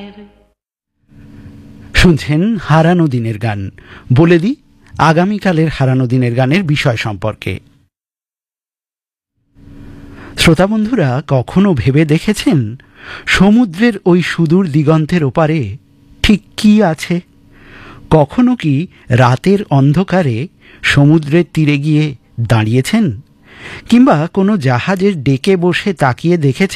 শুনছেন হারানো দিনের গান। বলে দিই আগামীকালের হারানো দিনের গানের বিষয় সম্পর্কে। শ্রোতা বন্ধুরা, কখনো ভেবে দেখেছেন সমুদ্রের ওই সুদূর দিগন্তের ওপারে ঠিক কি আছে? কখনো কি রাতের অন্ধকারে সমুদ্রের তীরে গিয়ে দাঁড়িয়েছেন, কিংবা কোনো জাহাজের ডেকে বসে তাকিয়ে দেখেছেন